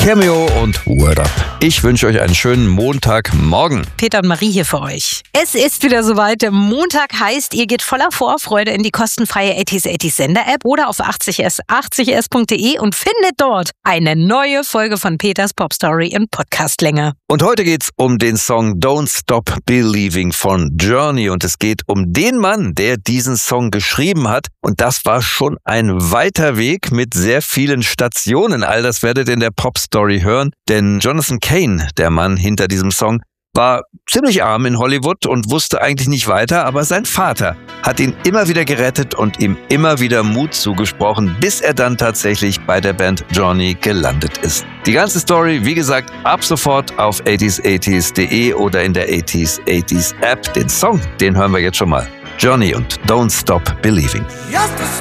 Cameo und Word Up. Ich wünsche euch einen schönen Montagmorgen. Peter und Marie hier für euch. Es ist wieder soweit. Montag heißt, ihr geht voller Vorfreude in die kostenfreie 80s Sender-App oder auf 80s.de und findet dort eine neue Folge von Peters Popstory in Podcastlänge. Und heute geht's um den Song Don't Stop Believing von Journey. Und es geht um den Mann, der diesen Song geschrieben hat. Und das war schon ein weiter Weg mit sehr vielen Stationen. All das werdet ihr in der Popstory hören. Denn Jonathan Cain, der Mann hinter diesem Song, war ziemlich arm in Hollywood und wusste eigentlich nicht weiter, aber sein Vater hat ihn immer wieder gerettet und ihm immer wieder Mut zugesprochen, bis er dann tatsächlich bei der Band Journey gelandet ist. Die ganze Story, wie gesagt, ab sofort auf 80s80s.de oder in der 80s App. Den Song, den hören wir jetzt schon mal. Journey und Don't Stop Believing.